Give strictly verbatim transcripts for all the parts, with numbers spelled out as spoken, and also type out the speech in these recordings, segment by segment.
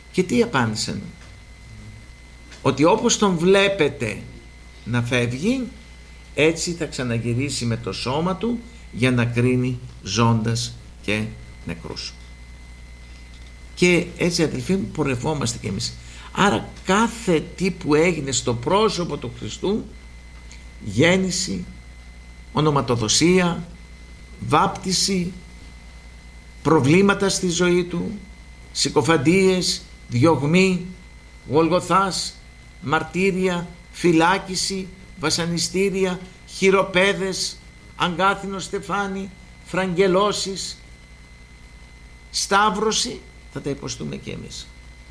Και τι απάντησαν? Ότι όπως τον βλέπετε να φεύγει, έτσι θα ξαναγυρίσει με το σώμα του για να κρίνει ζώντας και νεκρούς. Και έτσι, αδελφοί μου, πορευόμαστε κι εμείς. Άρα κάθε τι που έγινε στο πρόσωπο του Χριστού, γέννηση, ονοματοδοσία, βάπτιση, προβλήματα στη ζωή του, συκοφαντίες, διωγμή, γολγοθάς, μαρτύρια, φυλάκιση, βασανιστήρια, χειροπέδες, αγκάθινο στεφάνι, φραγγελώσεις, σταύρωση, θα τα υποστούμε και εμείς.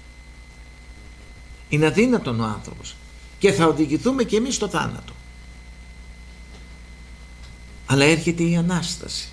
Είναι αδύνατον ο άνθρωπος και θα οδηγηθούμε και εμείς στο θάνατο. Αλλά έρχεται η Ανάσταση.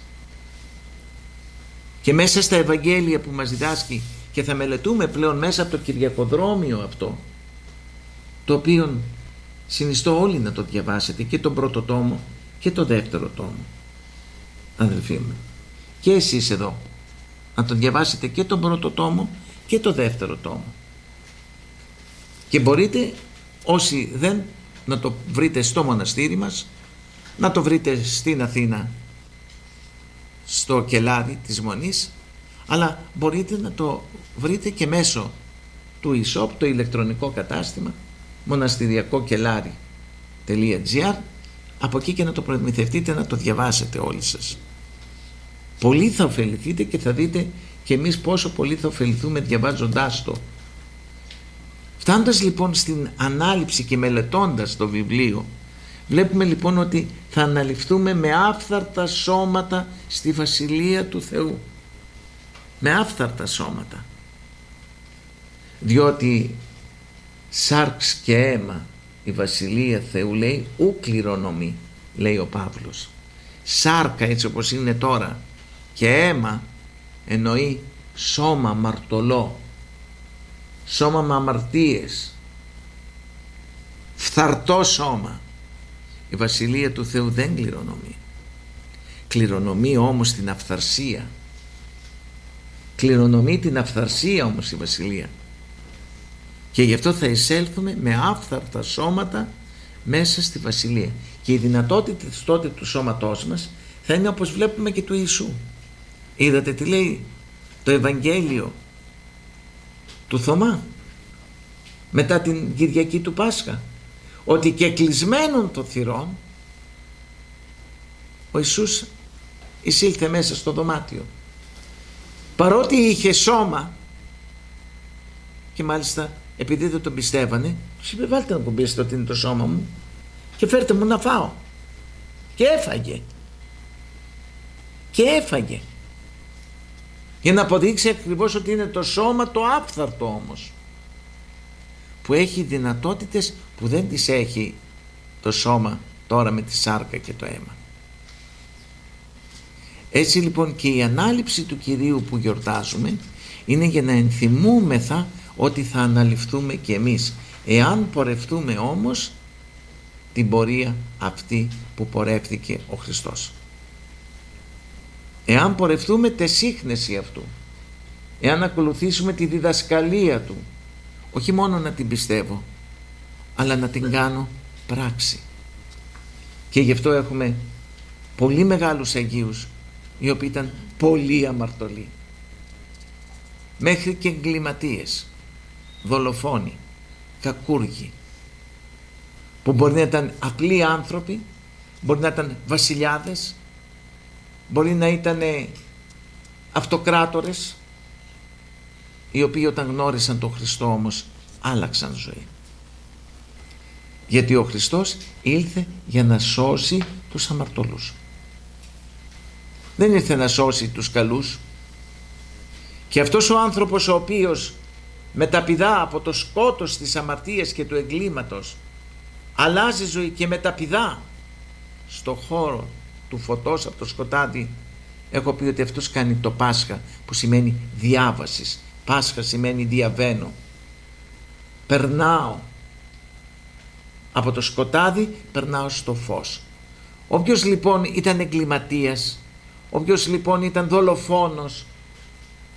Και μέσα στα Ευαγγέλια που μας διδάσκει και θα μελετούμε πλέον μέσα από το Κυριακοδρόμιο αυτό, το οποίο συνιστώ όλοι να το διαβάσετε, και τον πρώτο τόμο και το δεύτερο τόμο, αδελφοί μου, και εσείς εδώ να το διαβάσετε και τον πρώτο τόμο και το δεύτερο τόμο, και μπορείτε όσοι δεν να το βρείτε στο μοναστήρι μας, να το βρείτε στην Αθήνα στο κελάρι της Μονής, αλλά μπορείτε να το βρείτε και μέσω του e-shop, το ηλεκτρονικό κατάστημα μοναστηριακό κελάρι τελεία τζι άρ, από εκεί και να το προμηθευτείτε, να το διαβάσετε όλοι σας. Πολύ θα ωφεληθείτε και θα δείτε και εμείς πόσο πολύ θα ωφεληθούμε διαβάζοντάς το. Φτάνοντας λοιπόν στην ανάληψη και μελετώντας το βιβλίο, βλέπουμε λοιπόν ότι θα αναληφθούμε με άφθαρτα σώματα στη Βασιλεία του Θεού. Με άφθαρτα σώματα. Διότι σάρξ και αίμα η Βασιλεία Θεού, λέει, ου κληρονομεί, λέει ο Παύλος. Σάρκα έτσι όπως είναι τώρα και αίμα εννοεί σώμα μαρτωλό, σώμα με αμαρτίες, φθαρτό σώμα. Η Βασιλεία του Θεού δεν κληρονομεί. Κληρονομεί όμως την αυθαρσία. Κληρονομεί την αυθαρσία όμως η Βασιλεία. Και γι' αυτό θα εισέλθουμε με άφθαρτα σώματα μέσα στη Βασιλεία. Και η δυνατότητα τότε του σώματός μας θα είναι όπως βλέπουμε και του Ιησού. Είδατε τι λέει το Ευαγγέλιο του Θωμά μετά την Κυριακή του Πάσχα? Ότι και κλεισμένων των θυρών ο Ιησούς εισήλθε μέσα στο δωμάτιο, παρότι είχε σώμα, και μάλιστα επειδή δεν τον πιστεύανε, τους είπε, βάλτε να κουμπίσετε ότι είναι το σώμα μου και φέρτε μου να φάω. Και έφαγε. Και έφαγε. Για να αποδείξει ακριβώς ότι είναι το σώμα το άφθαρτο όμως, που έχει δυνατότητες που δεν τις έχει το σώμα τώρα με τη σάρκα και το αίμα. Έτσι λοιπόν και η ανάληψη του Κυρίου που γιορτάζουμε είναι για να ενθυμούμεθα ότι θα αναληφθούμε και εμείς, εάν πορευτούμε όμως την πορεία αυτή που πορεύθηκε ο Χριστός. Εάν πορευτούμε τε σύχνεση αυτού, εάν ακολουθήσουμε τη διδασκαλία του, όχι μόνο να την πιστεύω, αλλά να την κάνω πράξη. Και γι' αυτό έχουμε πολύ μεγάλους Αγίους, οι οποίοι ήταν πολύ αμαρτωλοί, μέχρι και εγκληματίες, δολοφόνοι, κακούργοι, που μπορεί να ήταν απλοί άνθρωποι, μπορεί να ήταν βασιλιάδες, μπορεί να ήταν αυτοκράτορες, οι οποίοι όταν γνώρισαν τον Χριστό όμως άλλαξαν ζωή. Γιατί ο Χριστός ήλθε για να σώσει τους αμαρτωλούς. Δεν ήρθε να σώσει τους καλούς. Και αυτός ο άνθρωπος ο οποίος μεταπηδά από το σκότος της αμαρτίας και του εγκλήματος, αλλάζει ζωή και μεταπηδά στο χώρο του φωτός από το σκοτάδι, έχω πει ότι αυτός κάνει το Πάσχα, που σημαίνει διάβασης. Πάσχα σημαίνει διαβαίνω. Περνάω από το σκοτάδι, περνάω στο φως. Όποιος λοιπόν ήταν εγκληματίας, όποιος λοιπόν ήταν δολοφόνος,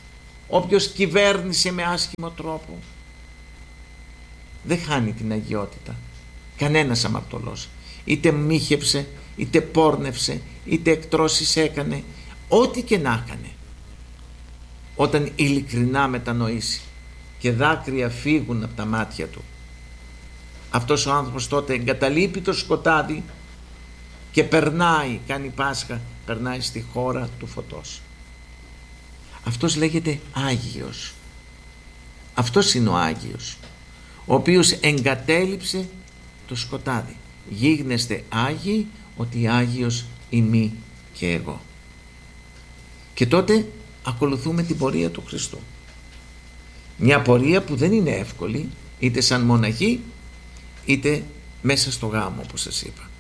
όποιος κυβέρνησε με άσχημο τρόπο, δεν χάνει την αγιότητα. Κανένας αμαρτωλός, είτε μύχεψε, είτε πόρνευσε, είτε εκτρώσεις έκανε, ό,τι και να έκανε, όταν ειλικρινά μετανοήσει και δάκρυα φύγουν από τα μάτια του, αυτός ο άνθρωπος τότε εγκαταλείπει το σκοτάδι και περνάει, κάνει Πάσχα, περνάει στη χώρα του φωτός. Αυτός λέγεται Άγιος. Αυτός είναι ο Άγιος, ο οποίος εγκατέλειψε το σκοτάδι. Γίγνεστε Άγιοι, ότι Άγιος ημί και εγώ. Και τότε ακολουθούμε την πορεία του Χριστού. Μια πορεία που δεν είναι εύκολη, είτε σαν μοναχοί, είτε μέσα στο γάμο, όπως σας είπα.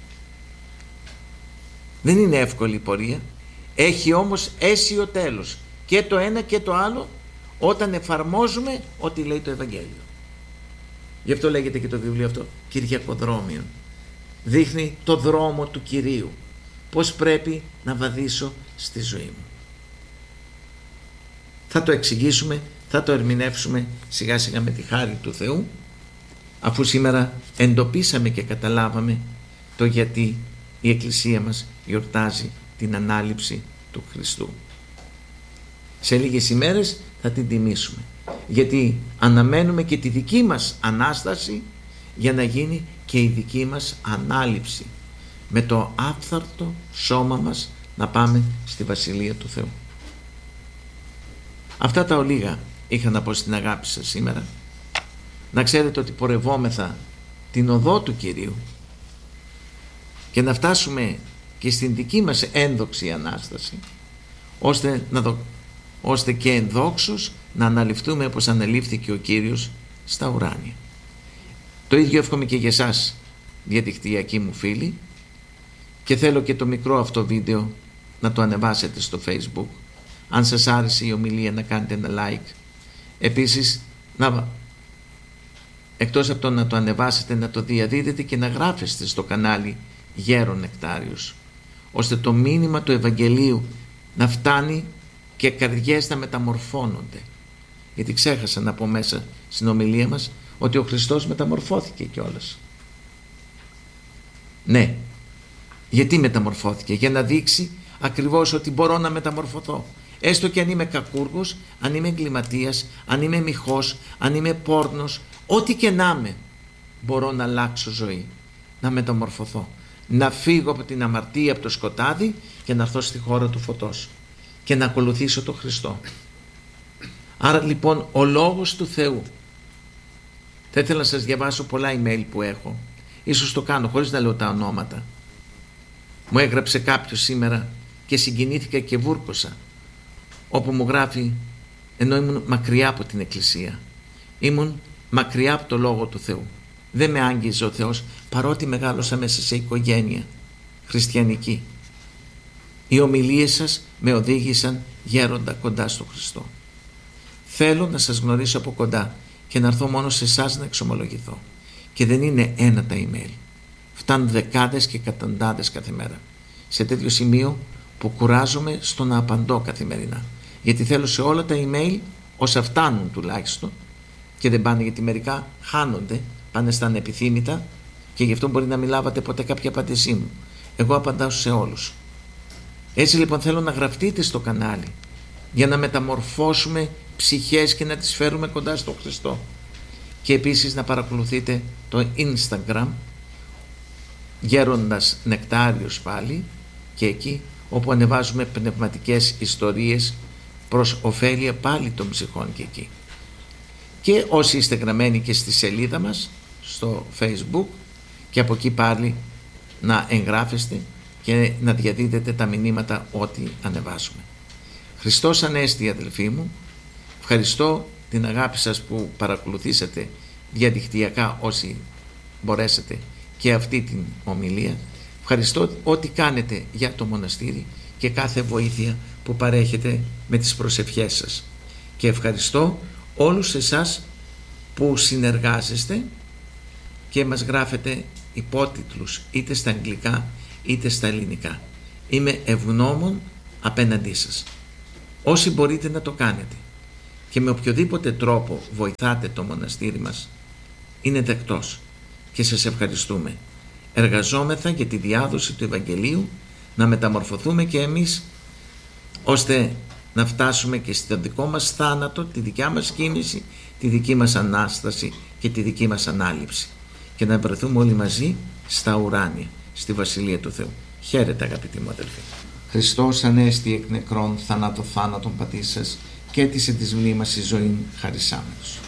Δεν είναι εύκολη η πορεία, έχει όμως αίσιο τέλος και το ένα και το άλλο όταν εφαρμόζουμε ό,τι λέει το Ευαγγέλιο. Γι' αυτό λέγεται και το βιβλίο αυτό Κυριακοδρόμιον. Δείχνει το δρόμο του Κυρίου, πώς πρέπει να βαδίσω στη ζωή μου. Θα το εξηγήσουμε, θα το ερμηνεύσουμε σιγά σιγά με τη χάρη του Θεού, αφού σήμερα εντοπίσαμε και καταλάβαμε το γιατί η Εκκλησία μας γιορτάζει την Ανάληψη του Χριστού. Σε λίγες ημέρες θα την τιμήσουμε, γιατί αναμένουμε και τη δική μας Ανάσταση για να γίνει και η δική μας Ανάληψη, με το άφθαρτο σώμα μας να πάμε στη Βασιλεία του Θεού. Αυτά τα ολίγα είχα να πω στην αγάπη σας σήμερα. Να ξέρετε ότι πορευόμεθα την οδό του Κυρίου και να φτάσουμε και στην δική μας ένδοξη Ανάσταση, ώστε, να δο... ώστε και ενδόξως να αναληφθούμε όπως αναλήφθηκε ο Κύριος στα ουράνια. Το ίδιο εύχομαι και για εσάς, διαδικτυακοί μου φίλοι, και θέλω και το μικρό αυτό βίντεο να το ανεβάσετε στο Facebook. Αν σας άρεσε η ομιλία, να κάνετε ένα like. Επίσης, να, εκτός από το να το ανεβάσετε, να το διαδίδετε και να γράφεστε στο κανάλι Γέρον Νεκτάριος, ώστε το μήνυμα του Ευαγγελίου να φτάνει και καρδιές να μεταμορφώνονται. Γιατί ξέχασα να πω μέσα στην ομιλία μας ότι ο Χριστός μεταμορφώθηκε κιόλας. Ναι, γιατί μεταμορφώθηκε? Για να δείξει ακριβώς ότι μπορώ να μεταμορφωθώ. Έστω και αν είμαι κακούργος, αν είμαι εγκληματίας, αν είμαι μοιχός, αν είμαι πόρνος, ό,τι και να είμαι, μπορώ να αλλάξω ζωή, να μεταμορφωθώ, να φύγω από την αμαρτία, από το σκοτάδι και να έρθω στη χώρα του φωτός και να ακολουθήσω τον Χριστό. Άρα λοιπόν ο Λόγος του Θεού, θα ήθελα να σας διαβάσω πολλά email που έχω, ίσως το κάνω χωρίς να λέω τα ονόματα. Μου έγραψε κάποιος σήμερα και συγκινήθηκα και βούρκωσα, όπου μου γράφει, ενώ ήμουν μακριά από την Εκκλησία, ήμουν μακριά από το Λόγο του Θεού, δεν με άγγιζε ο Θεός, παρότι μεγάλωσα μέσα σε οικογένεια χριστιανική. Οι ομιλίες σας με οδήγησαν γέροντα κοντά στο Χριστό. Θέλω να σας γνωρίσω από κοντά και να έρθω μόνο σε εσάς να εξομολογηθώ. Και δεν είναι ένα τα email, φτάνουν δεκάδες και εκατοντάδες κάθε μέρα, σε τέτοιο σημείο που κουράζομαι στο να απαντώ καθημερινά, γιατί θέλω σε όλα τα email, όσα φτάνουν τουλάχιστον, και δεν πάνε, γιατί μερικά χάνονται, πάνε στα ανεπιθύμητα και γι' αυτό μπορεί να μην λάβατε ποτέ κάποια απάντησή μου. Εγώ απαντάω σε όλους. Έτσι λοιπόν θέλω να γραφτείτε στο κανάλι για να μεταμορφώσουμε ψυχές και να τις φέρουμε κοντά στο Χριστό. Και επίσης να παρακολουθείτε το Instagram Γέροντας Νεκτάριος πάλι, και εκεί όπου ανεβάζουμε πνευματικές ιστορίες προς ωφέλεια πάλι των ψυχών και εκεί. Και όσοι είστε γραμμένοι και στη σελίδα μας στο Facebook, και από εκεί πάλι να εγγράφεστε και να διαδίδετε τα μηνύματα ό,τι ανεβάζουμε. Χριστός Ανέστη, αδελφοί μου. Ευχαριστώ την αγάπη σας που παρακολουθήσατε διαδικτυακά όσοι μπορέσατε και αυτή την ομιλία. Ευχαριστώ ό,τι κάνετε για το μοναστήρι και κάθε βοήθεια που παρέχετε με τις προσευχές σας. Και ευχαριστώ όλους εσάς που συνεργάζεστε και μας γράφετε υπότιτλους είτε στα αγγλικά είτε στα ελληνικά. Είμαι ευγνώμων απέναντί σας. Όσοι μπορείτε να το κάνετε και με οποιοδήποτε τρόπο βοηθάτε το μοναστήρι μας, είναι δεκτός και σας ευχαριστούμε. Εργαζόμεθα για τη διάδοση του Ευαγγελίου, να μεταμορφωθούμε και εμείς, ώστε να φτάσουμε και στο δικό μας θάνατο, τη δικιά μας κίνηση, τη δική μας Ανάσταση και τη δική μας Ανάληψη, και να βρεθούμε όλοι μαζί στα ουράνια, στη Βασιλεία του Θεού. Χαίρετε αγαπητοί μου αδελφοί. Χριστός ανέστη εκ νεκρών, θανάτω θάνατον πατήσας, και έτησε της μνήμας η ζωή χαρισάμενος.